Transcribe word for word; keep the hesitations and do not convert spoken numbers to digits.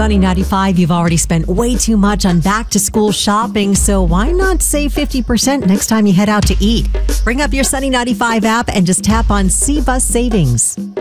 Sunny ninety-five, you've already spent way too much on back-to-school shopping, so why not save fifty percent next time you head out to eat? Bring up your Sunny ninety-five app and just tap on C-Bus Savings.